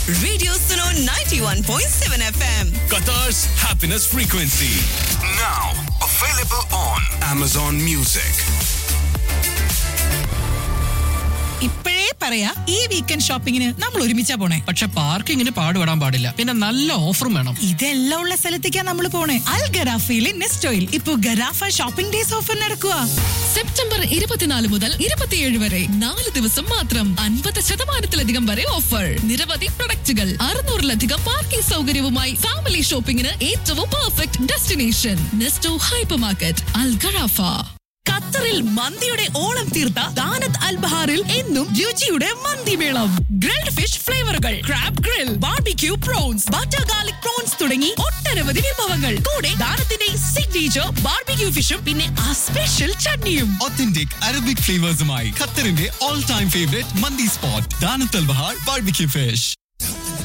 Radio Suno 91.7 FM. Qatar's happiness frequency. Now available on Amazon Music. ഇപ്പോഴേ പറയാ, ഈ weekend ഷോപ്പിങ്ങിന് നമ്മൾ ഒരുമിച്ചാ പോണേ. പക്ഷെ പാർക്കിങ്ങിന് പാടുപെടാൻ പാടില്ല, പിന്നെ നല്ല ഓഫറും വേണം. ഇതെല്ലാം ഉള്ള സ്ഥലത്തേക്കാ നമ്മൾ പോണേ. അൽ ഗറാഫയിലെ നെസ്റ്റോയിൽ ഇപ്പൊ ഗറാഫ ഷോപ്പിംഗ് ഡേയ്സ് ഓഫർ നടക്കുക. സെപ്റ്റംബർ 24 മുതൽ 27 വരെ 4 ദിവസം മാത്രം 50% വരെ ഓഫർ. നിരവധി പ്രൊഡക്റ്റുകൾ, 600-ലധികം പാർക്കിംഗ് സൗകര്യവുമായി ഫാമിലി ഷോപ്പിംഗിന് ഏറ്റവും perfect destination Nesto hyper market അൽ ഗറാഫ. ഖത്തറിൽ മന്തിയുടെ ഓളം തീർത്ത ദാനത്ത് അൽ ബഹാറിൽ എന്നും രുചിയുടെ മന്തിമേളം. Grilled fish ഫ്ലേവറുകൾ, crab grill, barbecue prawns, butter garlic prawns തുടങ്ങി ഒട്ടനവധി വിഭവങ്ങൾ. കൂടെ ദാനത്തിന്റെ സിഗ്നേച്ചർ ബാർബിക്യൂ ഫിഷും പിന്നെ ആ സ്പെഷ്യൽ ചട്നിയും. Authentic Arabic flavors-മായി ഖത്തറിന്റെ all time favorite മന്തി സ്പോട്ട് ദാനത്ത് അൽ ബഹാർ ബാർബിക്യൂ ഫിഷ്.